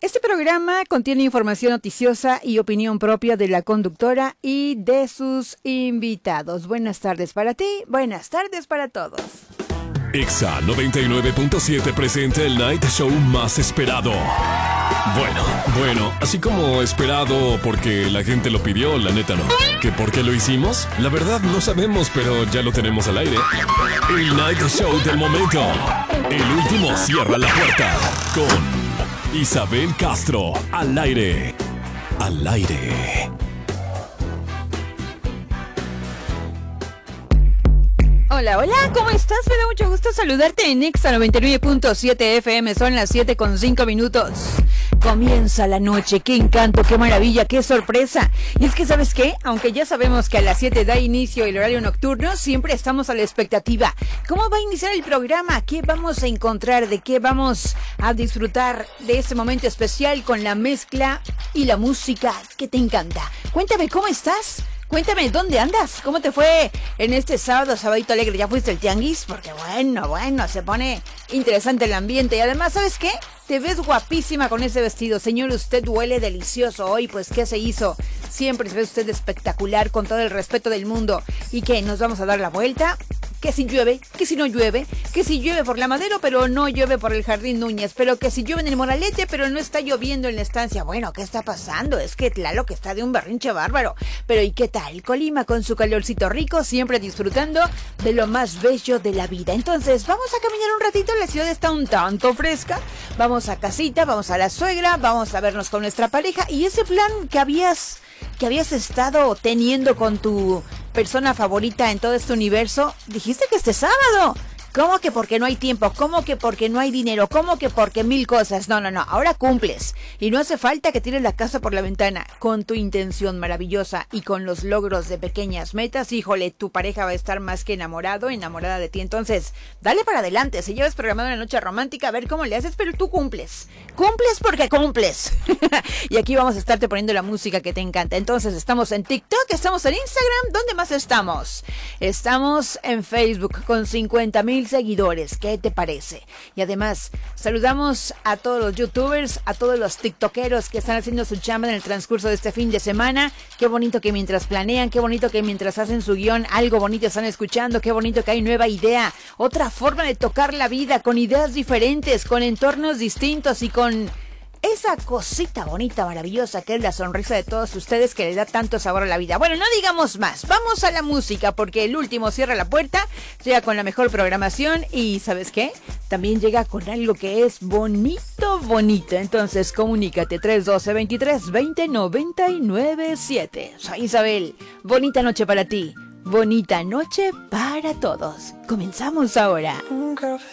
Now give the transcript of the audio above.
Este programa contiene información noticiosa y opinión propia de la conductora y de sus invitados. Buenas tardes para ti, buenas tardes para todos. Exa 99.7 presenta el Night Show más esperado. Bueno, así como esperado porque la gente lo pidió, la neta no. ¿Que por qué lo hicimos? La verdad no sabemos, pero ya lo tenemos al aire. El Night Show del momento. El último cierra la puerta con Isabel Castro al aire. Al aire. Hola, ¿cómo estás? Me da mucho gusto saludarte en Exa 99.7 FM, son las 7:05. Comienza la noche, qué encanto, qué maravilla, qué sorpresa. Y es que, ¿sabes qué? Aunque ya sabemos que a las 7 da inicio el horario nocturno, siempre estamos a la expectativa. ¿Cómo va a iniciar el programa? ¿Qué vamos a encontrar? ¿De qué vamos a disfrutar de este momento especial con la mezcla y la música que te encanta? Cuéntame, ¿cómo estás? Cuéntame, ¿dónde andas? ¿Cómo te fue en este sabadito alegre? ¿Ya fuiste al tianguis? Porque bueno, se pone interesante el ambiente. Y además, ¿sabes qué? Te ves guapísima con ese vestido. Señor, usted huele delicioso hoy. Pues, ¿qué se hizo? Siempre se ve usted espectacular, con todo el respeto del mundo. ¿Y qué? ¿Nos vamos a dar la vuelta? Que si llueve, que si no llueve, que si llueve por la Madero, pero no llueve por el Jardín Núñez, pero que si llueve en el Moralete, pero no está lloviendo en la estancia. Bueno, ¿qué está pasando? Es que Tlaloc está de un berrinche bárbaro. Pero ¿y qué tal? Colima con su calorcito rico, siempre disfrutando de lo más bello de la vida. Entonces, vamos a caminar un ratito, la ciudad está un tanto fresca, vamos a casita, vamos a la suegra, vamos a vernos con nuestra pareja, y ese plan que habías estado teniendo con tu persona favorita en todo este universo, dijiste que este sábado. ¿Cómo que porque no hay tiempo? ¿Cómo que porque no hay dinero? ¿Cómo que porque mil cosas? No, ahora cumples. Y no hace falta que tires la casa por la ventana. Con tu intención maravillosa y con los logros de pequeñas metas, híjole, tu pareja va a estar más que enamorada de ti. Entonces, dale para adelante. Si llevas programado una noche romántica, a ver cómo le haces, pero tú cumples. Cumples porque cumples. Y aquí vamos a estarte poniendo la música que te encanta. Entonces, estamos en TikTok, estamos en Instagram. ¿Dónde más estamos? Estamos en Facebook con 50,000 seguidores. ¿Qué te parece? Y además, saludamos a todos los youtubers, a todos los tiktokeros que están haciendo su chamba en el transcurso de este fin de semana. Qué bonito que mientras planean, qué bonito que mientras hacen su guión, algo bonito están escuchando, qué bonito que hay nueva idea, otra forma de tocar la vida, con ideas diferentes, con entornos distintos y con esa cosita bonita, maravillosa, que es la sonrisa de todos ustedes, que le da tanto sabor a la vida. Bueno, no digamos más, vamos a la música, porque el último cierra la puerta, llega con la mejor programación y, ¿sabes qué? También llega con algo que es bonito. Entonces, comunícate 312-23-20-99-7. Soy Isabel, bonita noche para ti, bonita noche para todos. Comenzamos ahora.